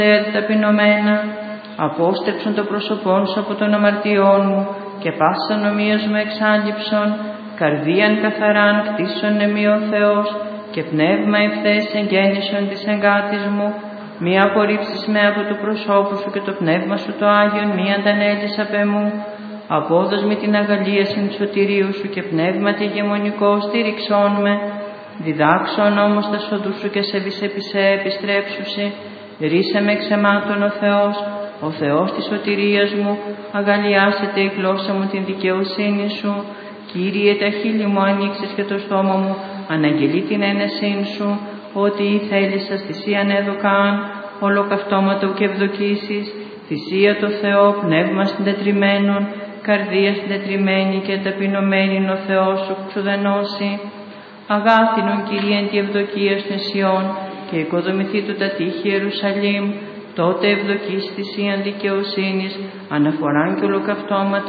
ταπεινωμένα, απόστρεψον το πρόσωπόν σου από των αμαρτιών μου και πάσα νομίας μου εξάλληψον, καρδίαν καθαράν κτίσον εμεί ο Θεός και πνεύμα ευθές εγγέννησον της εγκάτης μου, μη απορρίψεις με από του προσώπου σου και το πνεύμα σου το Άγιον μη αντανέλεις απ' εμού, απόδος με την αγαλίασιν του σωτηρίου σου και πνεύμα τη γεμονικό στήριξόν με, διδάξον όμως τα σοδού σου και σε επισέ επιστρέψουσι, ρίσε με εξαιμάτων ο Θεός της σωτηρίας μου, αγαλιάσετε η γλώσσα μου την δικαιοσύνη σου, Κύριε τα χείλη μου ανοίξεις και το στόμα μου, αναγγελεί την ένεσήν σου, ότι θέλησας θυσίαν έδωκαν, ολοκαυτώματο και ευδοκίσεις, θυσία το Θεό, πνεύμα συντετριμένων, καρδία συντετριμένη και ταπεινωμένη ο Θεός σου ξουδενώσει. Αγάθινον Κυρίαν τη ευδοκία των Σιών και οικοδομηθεί του τα τείχη Ιερουσαλήμ, τότε ευδοκείς θυσίαν δικαιοσύνης, αναφοράν και ολοκαυτώματα